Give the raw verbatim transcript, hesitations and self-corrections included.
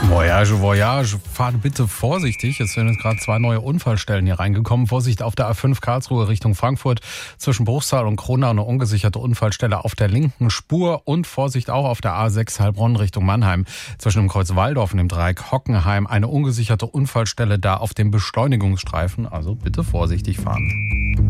Voyage, Voyage, fahrt bitte vorsichtig. Es sind jetzt gerade zwei neue Unfallstellen hier reingekommen. Vorsicht auf der A fünf Karlsruhe Richtung Frankfurt. Zwischen Bruchsal und Kronau eine ungesicherte Unfallstelle auf der linken Spur. Und Vorsicht auch auf der A sechs Heilbronn Richtung Mannheim. Zwischen dem Kreuz Walldorf und dem Dreieck Hockenheim eine ungesicherte Unfallstelle da auf dem Beschleunigungsstreifen. Also bitte vorsichtig fahren.